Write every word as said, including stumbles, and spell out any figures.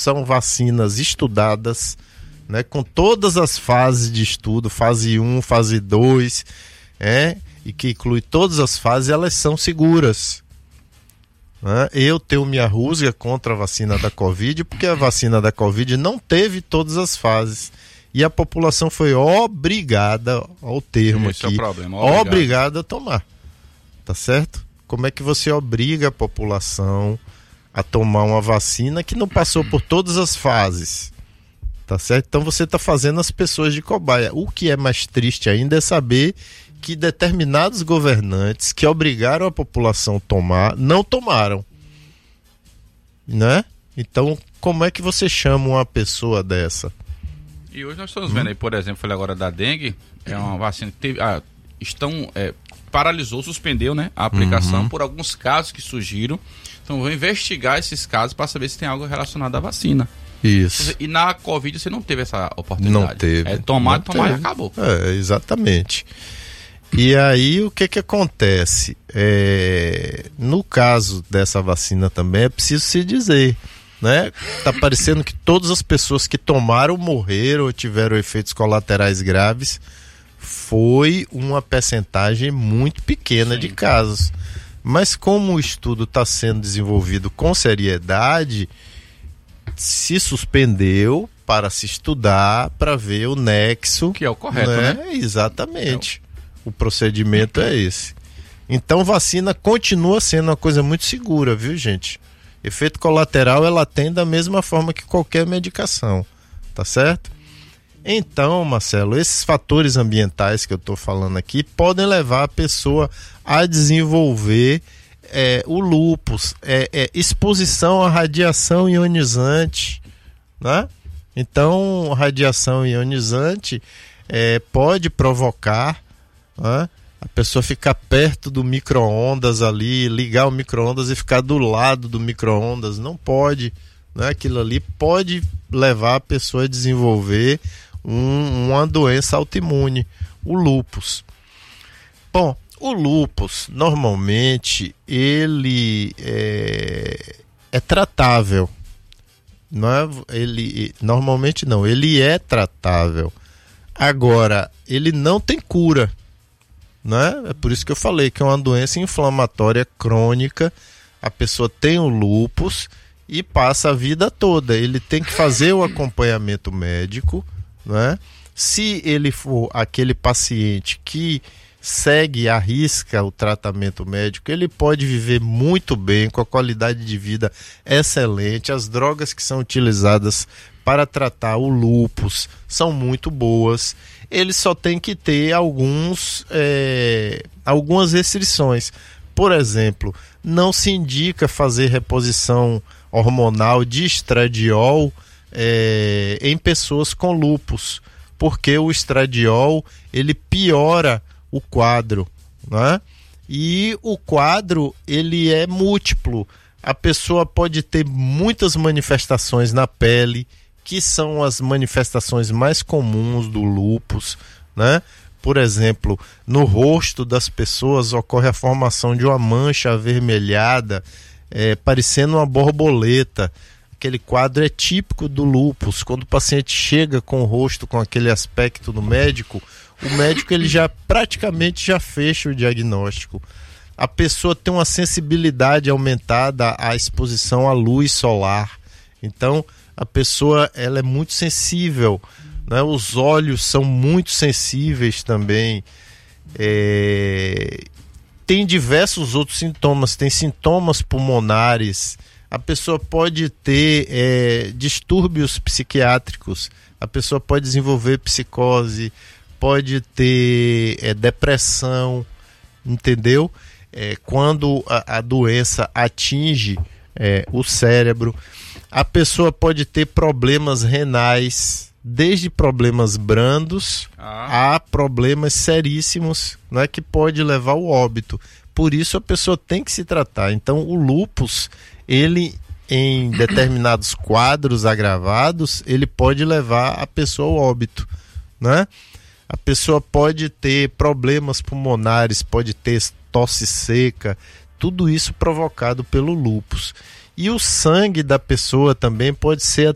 são vacinas estudadas, né, com todas as fases de estudo, fase um, fase dois, é, e que inclui todas as fases, elas são seguras. Né? Eu tenho minha rusga contra a vacina da Covid, porque a vacina da Covid não teve todas as fases. E a população foi obrigada, ao termo Esse aqui, é o problema, obrigado. obrigada a tomar. Tá certo? Como é que você obriga a população a tomar uma vacina que não passou por todas as fases? Tá certo? Então você está fazendo as pessoas de cobaia. O que é mais triste ainda é saber que determinados governantes que obrigaram a população a tomar, não tomaram. Né? Então, como é que você chama uma pessoa dessa? E hoje nós estamos vendo aí, por exemplo, falei agora da dengue, é uma vacina que teve, ah, estão, é, paralisou, suspendeu, né, a aplicação uhum. por alguns casos que surgiram. Então vou investigar esses casos para saber se tem algo relacionado à vacina. Isso. E na Covid você não teve essa oportunidade. Não teve. É tomar, não tomar teve. e acabou. É, exatamente. E aí o que que acontece? É, no caso dessa vacina também é preciso se dizer, né? Tá parecendo que todas as pessoas que tomaram morreram ou tiveram efeitos colaterais graves. Foi uma percentagem muito pequena Sim. de casos. Mas como o estudo está sendo desenvolvido com seriedade, se suspendeu para se estudar, para ver o nexo. Que é o correto, né? né? Exatamente. É o... o procedimento é esse. Então vacina continua sendo uma coisa muito segura, viu, gente? Efeito colateral ela tem da mesma forma que qualquer medicação, tá certo? Então, Marcelo, esses fatores ambientais que eu estou falando aqui podem levar a pessoa a desenvolver é, o lúpus, é, é, exposição à radiação ionizante, né? Então, radiação ionizante é, pode provocar, né, a pessoa ficar perto do micro-ondas ali, ligar o micro-ondas e ficar do lado do micro-ondas, não pode, né? Aquilo ali pode levar a pessoa a desenvolver um, uma doença autoimune, o lúpus. Bom, o lúpus, normalmente, ele é, é tratável. Não é, ele, normalmente não, ele é tratável. Agora, ele não tem cura. Né? É por isso que eu falei que é uma doença inflamatória crônica. A pessoa tem o lúpus e passa a vida toda. Ele tem que fazer o acompanhamento médico, né? Se ele for aquele paciente que segue e arrisca o tratamento médico, ele pode viver muito bem, com a qualidade de vida excelente. As drogas que são utilizadas para tratar o lúpus são muito boas. Ele só tem que ter alguns, é, algumas restrições. Por exemplo, não se indica fazer reposição hormonal de estradiol é, em pessoas com lúpus, porque o estradiol ele piora o quadro, né? E o quadro ele é múltiplo. A pessoa pode ter muitas manifestações na pele, que são as manifestações mais comuns do lúpus, né? Por exemplo, no rosto das pessoas ocorre a formação de uma mancha avermelhada, é, parecendo uma borboleta. Aquele quadro é típico do lúpus. Quando o paciente chega com o rosto com aquele aspecto no médico, o médico ele já praticamente já fecha o diagnóstico. A pessoa tem uma sensibilidade aumentada à exposição à luz solar. Então, a pessoa ela é muito sensível, né? Os olhos são muito sensíveis também. É... Tem diversos outros sintomas, tem sintomas pulmonares. A pessoa pode ter é, distúrbios psiquiátricos, a pessoa pode desenvolver psicose, pode ter é, depressão, entendeu? É, quando a, a doença atinge é, o cérebro. A pessoa pode ter problemas renais, desde problemas brandos ah. a problemas seríssimos, né, que pode levar ao óbito. Por isso a pessoa tem que se tratar. Então o lúpus, ele em determinados quadros agravados, ele pode levar a pessoa ao óbito, né? A pessoa pode ter problemas pulmonares, pode ter tosse seca, tudo isso provocado pelo lúpus. E o sangue da pessoa também pode ser